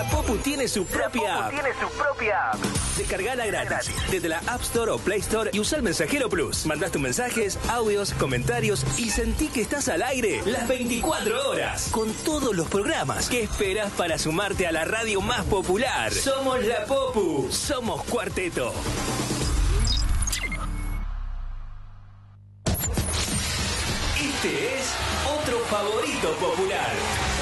Popu tiene su propia app. Descargala gratis desde la App Store o Play Store y usa el Mensajero Plus. Mandás tus mensajes, audios, comentarios y sentí que estás al aire las 24 horas con todos los programas. ¿Qué esperas para sumarte a la radio más popular? Somos la Popu, somos Cuarteto. Este es otro favorito popular.